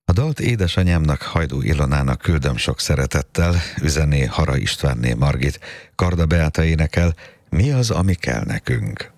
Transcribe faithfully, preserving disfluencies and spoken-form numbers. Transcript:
A dalt édesanyámnak, Hajdú Ilonának küldöm sok szeretettel, üzené Hara Istvánné Margit, Karda Beáta énekel, Mi az, ami kell nekünk?